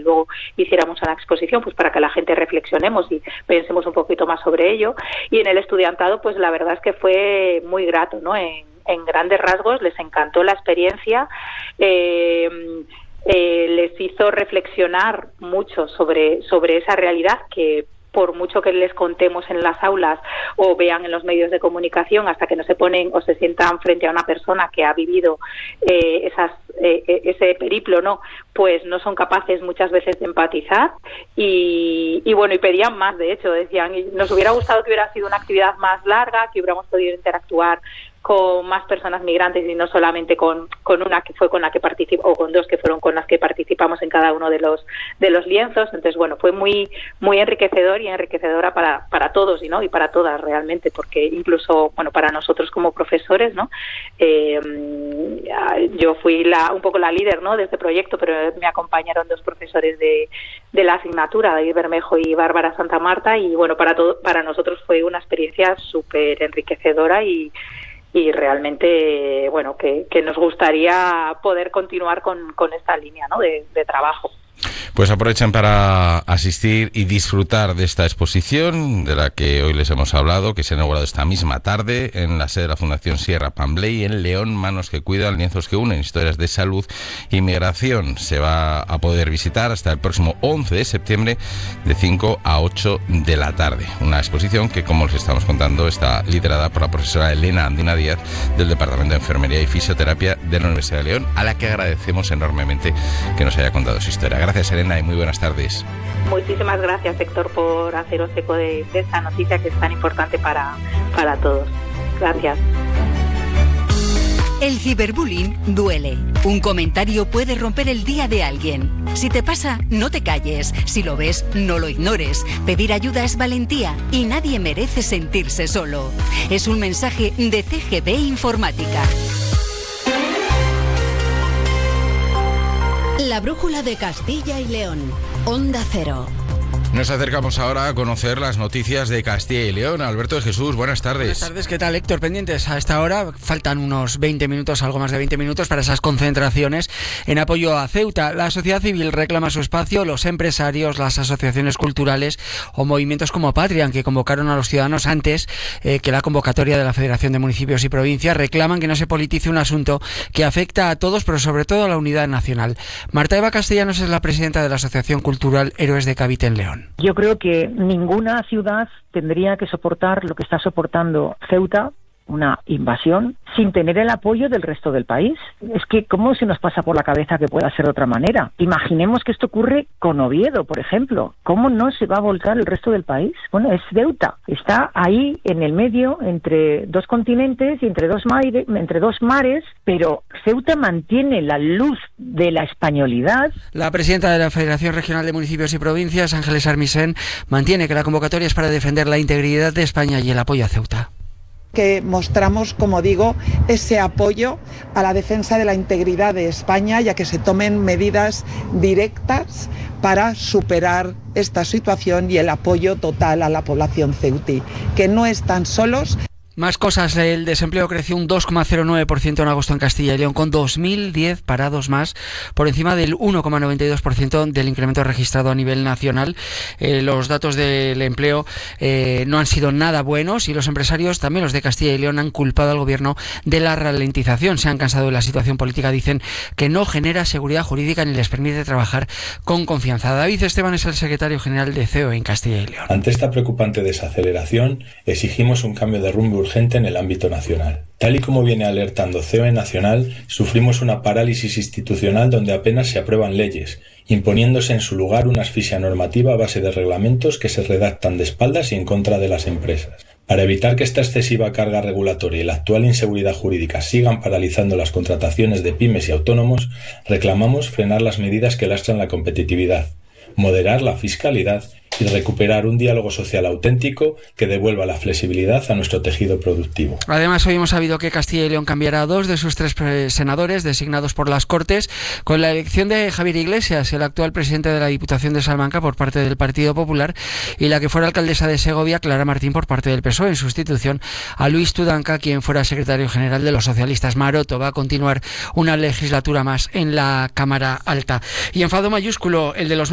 luego hiciéramos en la exposición, pues para que la gente reflexionemos y pensemos un poquito más sobre ello. Y en el estudiantado, pues la verdad es que fue muy grato, ¿no? En grandes rasgos les encantó la experiencia, les hizo reflexionar mucho sobre esa realidad que, por mucho que les contemos en las aulas o vean en los medios de comunicación, hasta que no se ponen o se sientan frente a una persona que ha vivido ese periplo, ¿no? Pues no son capaces muchas veces de empatizar y pedían más. De hecho, decían, nos hubiera gustado que hubiera sido una actividad más larga, que hubiéramos podido interactuar con más personas migrantes y no solamente con una que fue con la que participó, o con dos que fueron con las que participamos en cada uno de los lienzos. Entonces, bueno, fue muy muy enriquecedor y enriquecedora para todos y para todas realmente, porque incluso, bueno, para nosotros como profesores, ¿no? Yo fui un poco la líder, ¿no?, de este proyecto, pero me acompañaron dos profesores de la asignatura, David Bermejo y Bárbara Santa Marta, y bueno, para nosotros fue una experiencia súper enriquecedora y realmente, bueno, que nos gustaría poder continuar con esta línea, ¿no?, de trabajo. Pues aprovechen para asistir y disfrutar de esta exposición de la que hoy les hemos hablado, que se ha inaugurado esta misma tarde en la sede de la Fundación Sierra Pambley en León. Manos que cuidan, lienzos que unen, historias de salud y migración. Se va a poder visitar hasta el próximo 11 de septiembre de 5 a 8 de la tarde. Una exposición que, como les estamos contando, está liderada por la profesora Elena Andina Díaz del Departamento de Enfermería y Fisioterapia de la Universidad de León, a la que agradecemos enormemente que nos haya contado su historia. Gracias, Elena, y muy buenas tardes. Muchísimas gracias, Héctor, por haceros eco de esta noticia que es tan importante para todos. Gracias. El ciberbullying duele. Un comentario puede romper el día de alguien. Si te pasa, no te calles. Si lo ves, no lo ignores. Pedir ayuda es valentía y nadie merece sentirse solo. Es un mensaje de CGB Informática. La brújula de Castilla y León. Onda Cero. Nos acercamos ahora a conocer las noticias de Castilla y León. Alberto de Jesús, buenas tardes. Buenas tardes, ¿qué tal, Héctor? Pendientes a esta hora, faltan unos 20 minutos, algo más de 20 minutos para esas concentraciones en apoyo a Ceuta. La sociedad civil reclama su espacio, los empresarios, las asociaciones culturales o movimientos como Patria, que convocaron a los ciudadanos antes que la convocatoria de la Federación de Municipios y Provincias, reclaman que no se politice un asunto que afecta a todos, pero sobre todo a la unidad nacional. Marta Eva Castellanos es la presidenta de la Asociación Cultural Héroes de Cavite en León. Yo creo que ninguna ciudad tendría que soportar lo que está soportando Ceuta, una invasión, sin tener el apoyo del resto del país. Es que, ¿cómo se nos pasa por la cabeza que pueda ser de otra manera? Imaginemos que esto ocurre con Oviedo, por ejemplo. ¿Cómo no se va a volcar el resto del país? Bueno, es Ceuta. Está ahí en el medio, entre dos continentes y entre dos mares, pero Ceuta mantiene la luz de la españolidad. La presidenta de la Federación Regional de Municipios y Provincias, Ángeles Armisen, mantiene que la convocatoria es para defender la integridad de España y el apoyo a Ceuta. Que mostramos, como digo, ese apoyo a la defensa de la integridad de España y a que se tomen medidas directas para superar esta situación y el apoyo total a la población ceutí, que no están solos. Más cosas, el desempleo creció un 2,09% en agosto en Castilla y León, con 2.010 parados más, por encima del 1,92% del incremento registrado a nivel nacional. Los datos del empleo no han sido nada buenos y los empresarios, también los de Castilla y León, han culpado al gobierno de la ralentización. Se han cansado de la situación política, dicen que no genera seguridad jurídica ni les permite trabajar con confianza. David Esteban es el secretario general de CEO en Castilla y León. Ante esta preocupante desaceleración, exigimos un cambio de rumbo urgente en el ámbito nacional. Tal y como viene alertando COE Nacional, sufrimos una parálisis institucional donde apenas se aprueban leyes, imponiéndose en su lugar una asfixia normativa a base de reglamentos que se redactan de espaldas y en contra de las empresas. Para evitar que esta excesiva carga regulatoria y la actual inseguridad jurídica sigan paralizando las contrataciones de pymes y autónomos, reclamamos frenar las medidas que lastran la competitividad, moderar la fiscalidad y recuperar un diálogo social auténtico que devuelva la flexibilidad a nuestro tejido productivo. Además, hoy hemos sabido que Castilla y León cambiará a 2 de sus 3 senadores designados por las Cortes, con la elección de Javier Iglesias, el actual presidente de la Diputación de Salamanca por parte del Partido Popular, y la que fuera alcaldesa de Segovia, Clara Martín, por parte del PSOE, en sustitución a Luis Tudanca, quien fuera secretario general de los socialistas. Maroto va a continuar una legislatura más en la Cámara Alta. Y enfado mayúsculo el de los